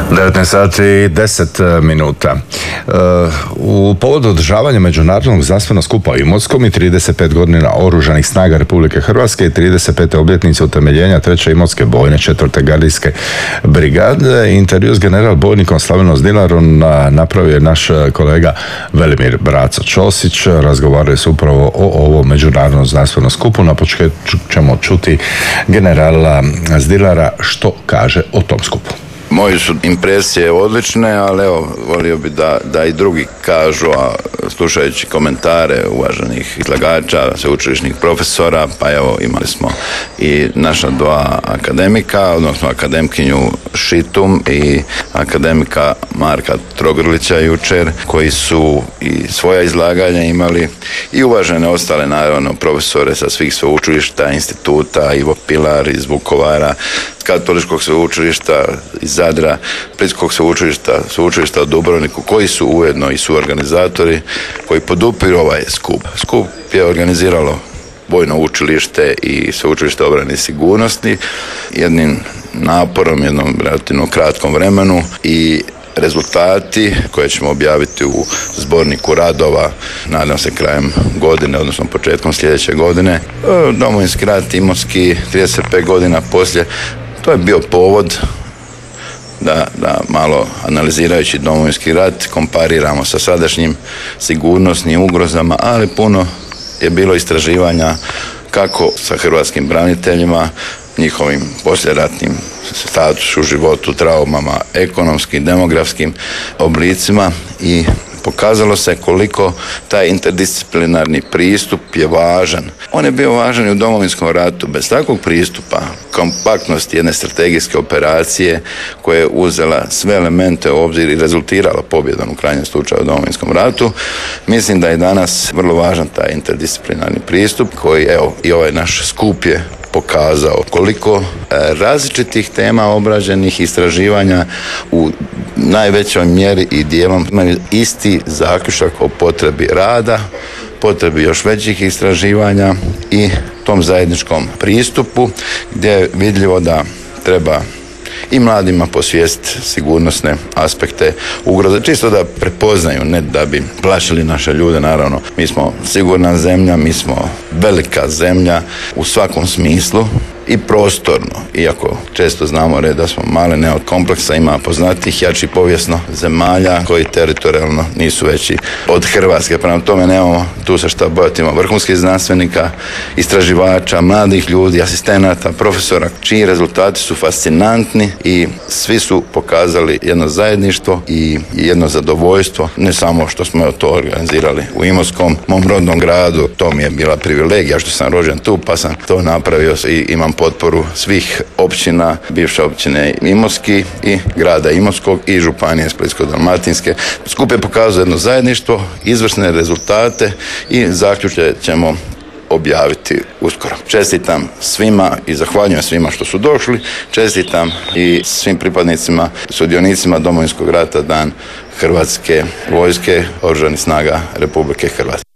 19 sati i 10 minuta. U povodu održavanja Međunarodnog znanstvenog skupa u Imotskom i 35 godina Oružanih snaga Republike Hrvatske i 35. obljetnice utemeljenja 3. Imotske bojne 4. gardijske brigade, intervju s general bojnikom Slavenom Zdilarom napravio je naš kolega Velimir Braco Ćosić. Razgovaraju se upravo o ovom Međunarodnom znanstvenom skupu. Na početku ćemo čuti generala Zdilara što kaže o tom skupu. Moje su impresije odlične, ali evo, volio bi da i drugi kažu, a slušajući komentare uvaženih izlagača, sveučilišnih profesora, pa evo imali smo i naša dva akademika, odnosno akademkinju Šitum i akademika Marka Trogrlića jučer, koji su i svoja izlaganja imali i uvažene ostale, naravno, profesore sa svih sveučilišta, instituta, Ivo Pilar iz Vukovara, Katoličkog sveučilišta iz Zadra, Splitskog sveučilišta u Dubrovniku, koji su ujedno i suorganizatori, koji podupiru ovaj skup. Skup je organiziralo Vojno učilište i Sveučilište obrane i sigurnosti jednim naporom, jednom relativno kratkom vremenu, i rezultati koje ćemo objaviti u zborniku radova, nadam se krajem godine, odnosno početkom sljedeće godine. Domovinski rat Imotski, 35 godina poslije, to je bio povod da malo analizirajući Domovinski rat kompariramo sa sadašnjim sigurnosnim ugrozama, ali puno je bilo istraživanja kako sa hrvatskim braniteljima, njihovim poslijeratnim statusu, životu, traumama, ekonomskim, demografskim oblicima, i pokazalo se koliko taj interdisciplinarni pristup je važan. On je bio važan i u Domovinskom ratu. Bez takvog pristupa, kompaktnosti jedne strategijske operacije koja je uzela sve elemente u obzir i rezultirala pobjedom u krajnjem slučaju u Domovinskom ratu, mislim da je danas vrlo važan taj interdisciplinarni pristup koji, evo, i ovaj naš skup je pokazao koliko različitih tema obrađenih, istraživanja u najvećoj mjeri i dijelom imaju isti zaključak o potrebi rada, potrebi još većih istraživanja i tom zajedničkom pristupu, gdje je vidljivo da treba i mladima posvijestiti sigurnosne aspekte ugroze, čisto da prepoznaju, ne da bi plašili naše ljude. Naravno, mi smo sigurna zemlja, mi smo velika zemlja u svakom smislu i prostorno, iako često znamo da smo malene od kompleksa, ima poznatih, jači povijesno zemalja koji teritorijalno nisu veći od Hrvatske. Prema tome nemamo tu se šta bojati, imamo vrhunskih znanstvenika, istraživača, mladih ljudi, asistenata, profesora, čiji rezultati su fascinantni i svi su pokazali jedno zajedništvo i jedno zadovoljstvo, ne samo što smo to organizirali u Imotskom, mom rodnom gradu. To mi je bila privilegija što sam rođen tu, pa sam to napravio i imam potporu svih općina, bivše općine Imotski i grada Imotskog i županije Splitsko-dalmatinske. Skup je pokazao jedno zajedništvo, izvrsne rezultate i zaključke ćemo objaviti uskoro. Čestitam svima i zahvaljujem svima što su došli. Čestitam i svim pripadnicima, sudionicima Domovinskog rata, Dan Hrvatske vojske, Oružanih snaga Republike Hrvatske.